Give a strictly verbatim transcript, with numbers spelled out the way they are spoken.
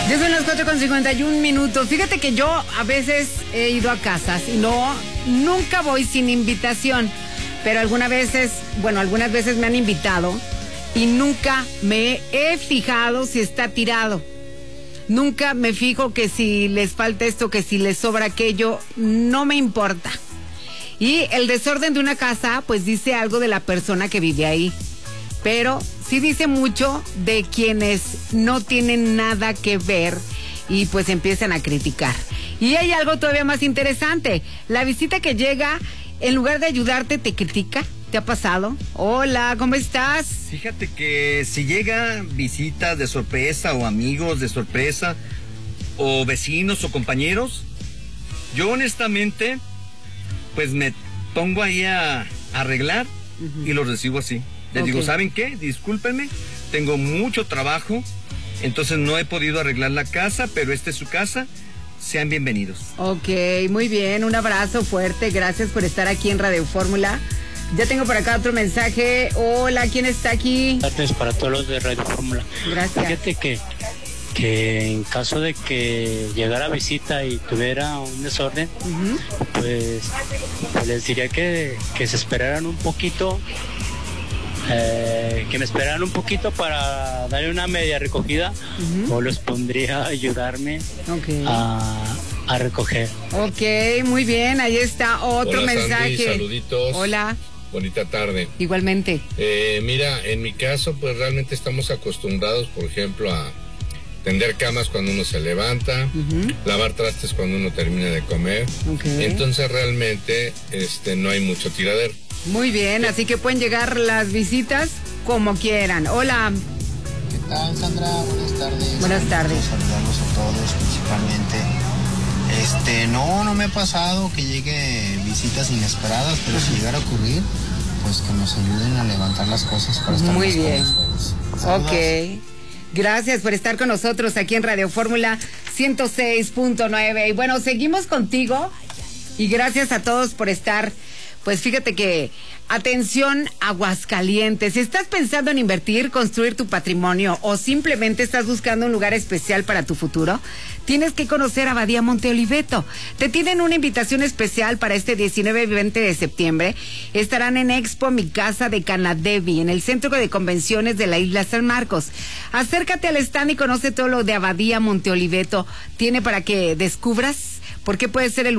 Ya son las cuatro con cincuenta y un minutos. Fíjate que yo a veces he ido a casas y no, nunca voy sin invitación. Pero algunas veces, bueno, algunas veces me han invitado y nunca me he fijado si está tirado. Nunca me fijo que si les falta esto, que si les sobra aquello, no me importa. Y el desorden de una casa, pues dice algo de la persona que vive ahí. Pero sí dice mucho de quienes no tienen nada que ver y pues empiezan a criticar. Y hay algo todavía más interesante. La visita que llega, en lugar de ayudarte, te critica. ¿Te ha pasado? Hola, ¿cómo estás? Fíjate que si llega visitas de sorpresa o amigos de sorpresa o vecinos o compañeros, yo honestamente pues me pongo ahí a, a arreglar uh-huh. y los recibo así. Les okay. digo, ¿saben qué? Discúlpenme, tengo mucho trabajo, entonces no he podido arreglar la casa, pero esta es su casa, sean bienvenidos. Ok, muy bien, un abrazo fuerte, gracias por estar aquí en Radio Fórmula. Ya tengo por acá otro mensaje. Hola, ¿quién está aquí? Gracias para todos los de Radio Fórmula. Gracias. Fíjate que, que en caso de que llegara visita y tuviera un desorden, uh-huh. pues, pues les diría que, que se esperaran un poquito, eh, que me esperaran un poquito para darle una media recogida, uh-huh. o los pondría a ayudarme okay. a, a recoger. Ok, muy bien, ahí está otro Hola, mensaje. Sandy, saluditos. Hola. Bonita tarde. Igualmente. Eh, mira, en mi caso, pues realmente estamos acostumbrados, por ejemplo, a tender camas cuando uno se levanta, uh-huh. lavar trastes cuando uno termina de comer. Okay. Entonces realmente este, no hay mucho tiradero. Muy bien, ¿sí? Así que pueden llegar las visitas como quieran. Hola. ¿Qué tal, Sandra? Buenas tardes. Buenas tardes. Saludarlos a todos, principalmente. Este, no, no me ha pasado que llegue visitas inesperadas, pero si llegara a ocurrir, pues que nos ayuden a levantar las cosas para estar muy más bien. Saludos. Ok. Gracias por estar con nosotros aquí en Radio Fórmula ciento seis punto nueve. Y bueno, seguimos contigo y gracias a todos por estar. Pues fíjate que, atención Aguascalientes, si estás pensando en invertir, construir tu patrimonio o simplemente estás buscando un lugar especial para tu futuro, tienes que conocer Abadía Monte Oliveto. Te tienen una invitación especial para este diecinueve y veinte de septiembre. Estarán en Expo Mi Casa de Canadevi, en el Centro de Convenciones de la Isla San Marcos. Acércate al stand y conoce todo lo de Abadía Monte Oliveto. Tiene para que descubras por qué puede ser el